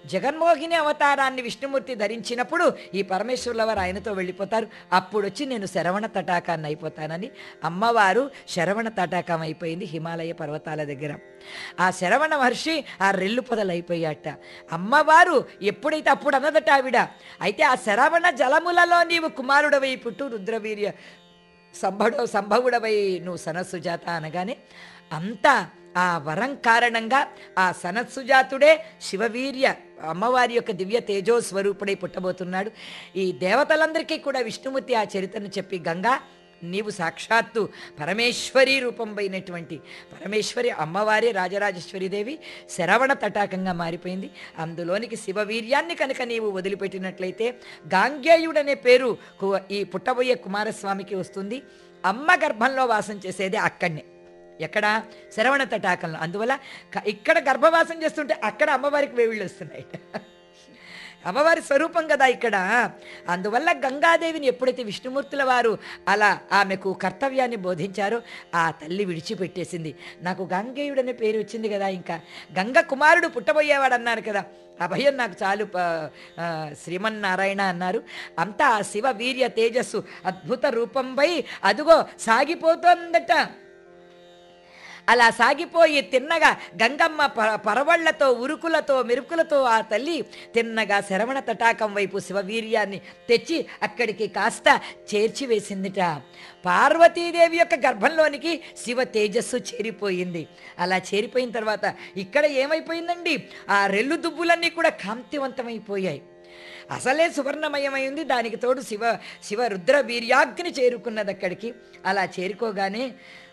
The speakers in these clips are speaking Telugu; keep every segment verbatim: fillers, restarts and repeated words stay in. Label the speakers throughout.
Speaker 1: జగన్మోహిని అవతారాన్ని విష్ణుమూర్తి ధరించినప్పుడు ఈ పరమేశ్వరుల వారు ఆయనతో వెళ్ళిపోతారు. అప్పుడు వచ్చి నేను శరవణ తటాకాన్ని అయిపోతానని అమ్మవారు శరవణ తటాకం అయిపోయింది హిమాలయ పర్వతాల దగ్గర. ఆ శరవణ మహర్షి ఆ రెల్లు పొదలైపోయాట. అమ్మవారు ఎప్పుడైతే అప్పుడు అన్నదట ఆవిడ, అయితే ఆ శరవణ జలములలో నీవు కుమారుడవై పుట్టు రుద్రవీర్య సంభవ సంభవుడవై నువ్వు సనత్సుజాత అనగానే అంతా ఆ వరం కారణంగా ఆ సనత్సుజాతుడే శివవీర్య అమ్మవారి యొక్క దివ్య తేజో స్వరూపుడై పుట్టబోతున్నాడు. ఈ దేవతలందరికీ కూడా విష్ణుమూర్తి ఆ చరిత్రను చెప్పి, గంగా నీవు సాక్షాత్తు పరమేశ్వరి రూపంపైనటువంటి పరమేశ్వరి అమ్మవారి రాజరాజేశ్వరీదేవి శరవణ తటాకంగా మారిపోయింది. అందులోనికి శివవీర్యాన్ని కనుక నీవు వదిలిపెట్టినట్లయితే గాంగేయుడనే పేరు ఈ పుట్టబోయే కుమారస్వామికి వస్తుంది. అమ్మ గర్భంలో వాసం చేసేది అక్కడనే, ఎక్కడ? శరవణ తటాకంలో. అందువల్ల ఇక్కడ గర్భవాసం చేస్తుంటే అక్కడ అమ్మవారికి వేవిళ్ళు వస్తున్నాయి. అమ్మవారి స్వరూపం కదా ఇక్కడ. అందువల్ల గంగాదేవిని ఎప్పుడైతే విష్ణుమూర్తుల వారు అలా ఆమెకు కర్తవ్యాన్ని బోధించారో ఆ తల్లి విడిచిపెట్టేసింది. నాకు గంగేయుడనే పేరు వచ్చింది కదా, ఇంకా గంగ కుమారుడు పుట్టబోయేవాడు అన్నారు కదా, ఆ భయం నాకు చాలు శ్రీమన్నారాయణ అన్నారు. అంతా ఆ శివ వీర్య తేజస్సు అద్భుత రూపంపై అదుగో సాగిపోతుందట. అలా సాగిపోయి తిన్నగా గంగమ్మ ప పరవళ్లతో ఉరుకులతో మెరుకులతో ఆ తల్లి తిన్నగా శరవణ తటాకం వైపు శివవీర్యాన్ని తెచ్చి అక్కడికి కాస్త చేర్చివేసిందిట. పార్వతీదేవి యొక్క గర్భంలోనికి శివ తేజస్సు చేరిపోయింది. అలా చేరిపోయిన తర్వాత ఇక్కడ ఏమైపోయిందండి, ఆ రెల్లు దుబ్బులన్నీ కూడా కాంతివంతమైపోయాయి. అసలే సువర్ణమయమైంది, దానికి తోడు శివ శివ రుద్ర వీర్యాగ్ని చేరుకున్నది అక్కడికి. అలా చేరుకోగానే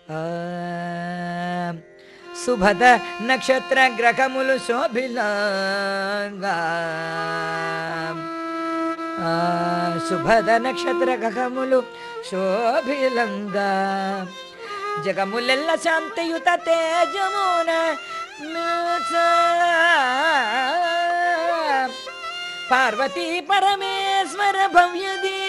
Speaker 1: శుభద నక్షత్ర గ్రహములు శోభిలంగా శుభద నక్షత్ర గ్రహములు శోభిలంగా జగములెల్ల శాంతియుత తేజమున పార్వతీ పరమేశ్వర భవ్య